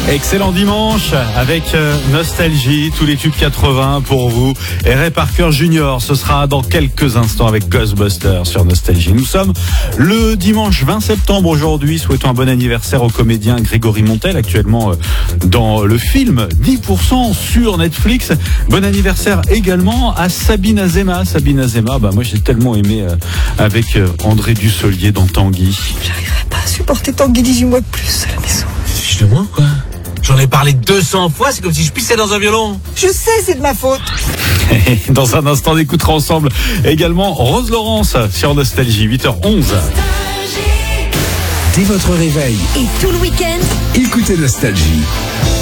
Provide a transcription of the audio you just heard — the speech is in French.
Excellent dimanche avec Nostalgie, tous les tubes 80 pour vous. Et Ray Parker Jr. ce sera dans quelques instants avec Ghostbusters sur Nostalgie. Nous sommes le dimanche 20 septembre aujourd'hui. Souhaitons un bon anniversaire au comédien Grégory Montel, actuellement dans le film 10% sur Netflix. Bon anniversaire également à Sabine Azema. Sabine Azema, moi j'ai tellement aimé avec André Dussolier dans Tanguy. J'arriverai pas à supporter Tanguy 18 mois de plus à la maison. Fiche de moi, quoi. J'en ai parlé 200 fois, c'est comme si je pissais dans un violon. Je sais, c'est de ma faute. Et dans un instant, on écoutera ensemble également Rose Laurence sur Nostalgie, 8h11. Dès votre réveil Et tout le week-end, écoutez Nostalgie.